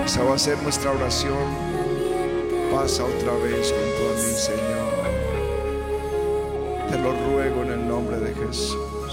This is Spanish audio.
Esa va a ser nuestra oración. Pasa otra vez junto a mí, Señor. Te lo ruego en el nombre de Jesús.